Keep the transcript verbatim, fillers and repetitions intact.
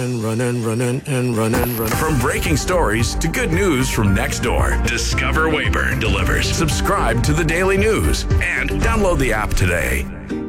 And running, running, and running, running. From breaking stories to good news from next door, Discover Weyburn delivers. Subscribe to the Daily News and download the app today.